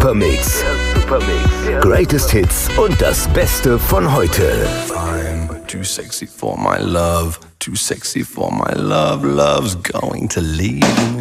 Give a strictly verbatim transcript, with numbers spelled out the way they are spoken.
Supermix. Greatest Hits und das Beste von heute. I'm too sexy for my love, too sexy for my love, love's going to leave me.